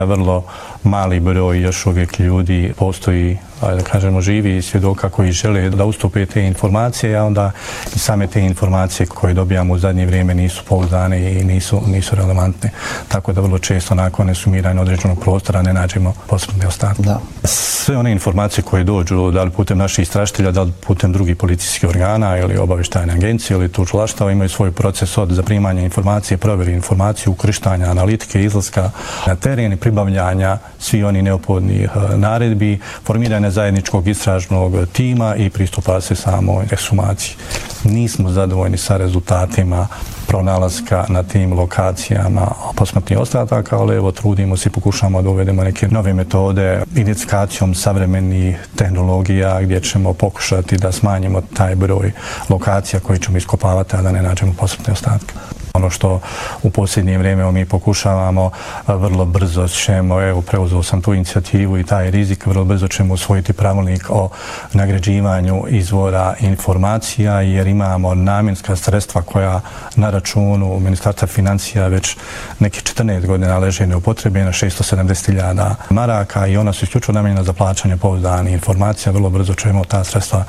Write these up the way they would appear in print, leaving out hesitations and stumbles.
Vrlo mali broj još uvijek ljudi postoji, da kažemo, živi svjedoka koji žele da ustupe te informacije, a onda i same te informacije koje dobijamo u zadnje vrijeme nisu pouzdane i nisu relevantne. Tako da vrlo često nakon nesumiranja određenog prostora ne nađemo posmrtne ostatke. Sve one informacije koje dođu, da li putem naših istražitelja, da li putem drugih policijskih organa ili obavještajne agencije ili tužilaštava, imaju svoj proces od zaprimanja informacije, provjere informacije, ukrštanja, analitike, izlaska na teren i pribavljanja svi oni neophodnih naredbi, formiranja zajedničkog istražnog tima i pristupa se samoj ekshumaciji. Nismo zadovoljni sa rezultatima pronalaska na tim lokacijama posmrtnih ostataka, ali evo trudimo se i pokušamo da uvedemo neke nove metode identifikacijom savremenih tehnologija gdje ćemo pokušati da smanjimo taj broj lokacija koji ćemo iskopavati, a da ne nađemo posmrtne ostatke. Ono što u posljednje vrijeme mi pokušavamo, vrlo brzo ćemo, evo preuzeo sam tu inicijativu i taj rizik, vrlo brzo ćemo usvojiti pravilnik o nagrađivanju izvora informacija, jer imamo namjenska sredstva koja na računu Ministarstva financija već nekih 14 godina leže neupotrebljena, 670.000 maraka, i ona su isključivo namijenjena za plaćanje pouzdanih informacija. Vrlo brzo ćemo ta sredstva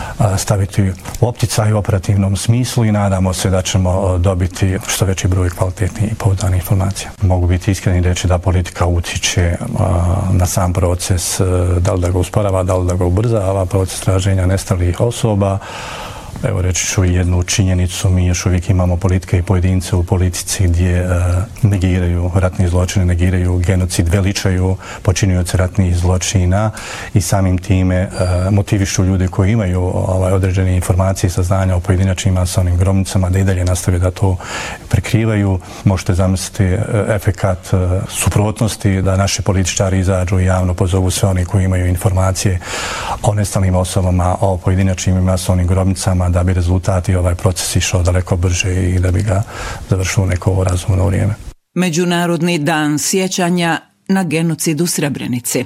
staviti u opticaj u operativnom smislu i nadamo se da ćemo dobiti što veći broj kvalitetnih i pouzdanih informacija. Mogu biti iskreni reći da politika utiče na sam proces, da li da ga usporava, da li da ga ubrzava, proces traženja nestalih osoba. Evo reći ću jednu činjenicu, mi još uvijek imamo politike i pojedince u politici gdje negiraju ratni zločine, negiraju genocid, veličaju počinioce ratnih zločina i samim time motivišu ljude koji imaju određene informacije i saznanja o pojedinačnim masovnim grobnicama da i dalje nastave da to prikrivaju. Možete zamisliti efekat suprotnosti da naši političari izađu i javno pozovu sve oni koji imaju informacije o nestalim osobama, o pojedinačnim masovnim grobnicama, da bi rezultati ovaj proces išao daleko brže i da bi ga završilo neko razumno vrijeme. Međunarodni dan sjećanja na genocid u Srebrenici.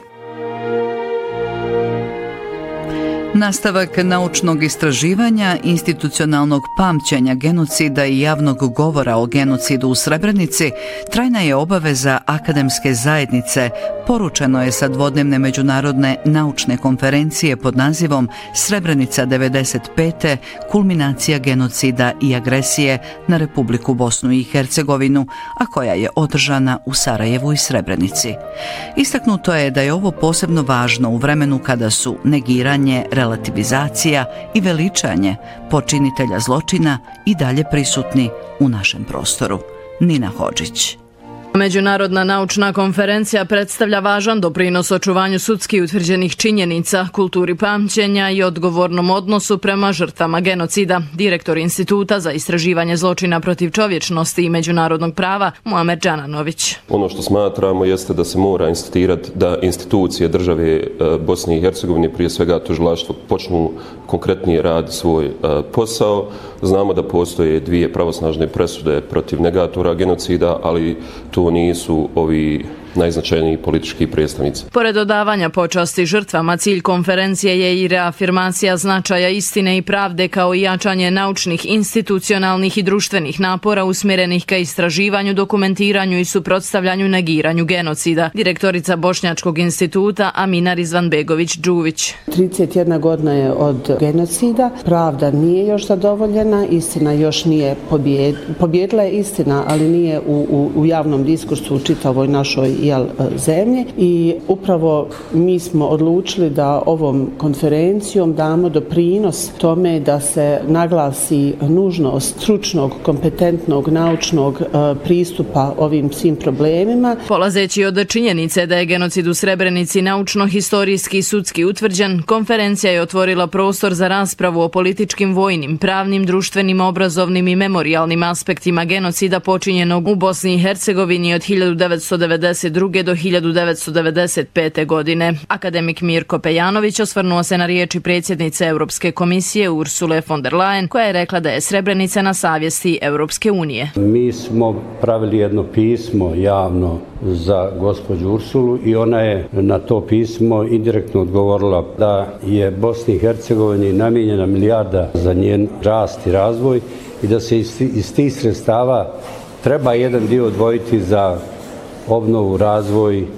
Nastavak naučnog istraživanja, institucionalnog pamćenja genocida i javnog govora o genocidu u Srebrenici trajna je obaveza akademske zajednice, poručeno je sa dvodnevne međunarodne naučne konferencije pod nazivom Srebrenica 95. kulminacija genocida i agresije na Republiku Bosnu i Hercegovinu, a koja je održana u Sarajevu i Srebrenici. Istaknuto je da je ovo posebno važno u vremenu kada su negiranje, relativizacija i veličanje počinitelja zločina i dalje prisutni u našem prostoru. Nina Hodžić. Međunarodna naučna konferencija predstavlja važan doprinos očuvanju sudski utvrđenih činjenica, kulturi pamćenja i odgovornom odnosu prema žrtvama genocida. Direktor Instituta za istraživanje zločina protiv čovječnosti i međunarodnog prava Muamer Džananović. Ono što smatramo jeste da se mora insistirati da institucije države Bosne i Hercegovine, prije svega tužilaštvo, počnu konkretnije raditi svoj posao. Znamo da postoje dvije pravosnažne presude protiv negatora genocida, ali to nisu ovi najznačajniji politički predstavnici. Pored odavanja počasti žrtvama, cilj konferencije je i reafirmacija značaja istine i pravde kao i jačanje naučnih, institucionalnih i društvenih napora usmjerenih ka istraživanju, dokumentiranju i suprotstavljanju negiranju genocida. Direktorica Bošnjačkog instituta Amina Rizvanbegović-Đuvić. 31 godina je od genocida, pravda nije još zadovoljena, istina još nije pobjedila je istina, ali nije u javnom diskursu u čitavoj našoj zemlji, i upravo mi smo odlučili da ovom konferencijom damo doprinos tome da se naglasi nužnost stručnog, kompetentnog, naučnog pristupa ovim svim problemima. Polazeći od činjenice da je genocid u Srebrenici naučno, historijski i sudski utvrđen, konferencija je otvorila prostor za raspravu o političkim, vojnim, pravnim, društvenim, obrazovnim i memorijalnim aspektima genocida počinjenog u Bosni i Hercegovini od 1992. do 1995. godine. Akademik Mirko Pejanović osvrnuo se na riječi predsjednice Europske komisije Ursule von der Leyen, koja je rekla da je Srebrenica na savjesti Europske unije. Mi smo pravili jedno pismo javno za gospođu Ursulu i ona je na to pismo indirektno odgovorila da je Bosni i Hercegovini namijenjena milijarda za njen rast i razvoj i da se iz tih sredstava treba jedan dio odvojiti za obnovu, razvoj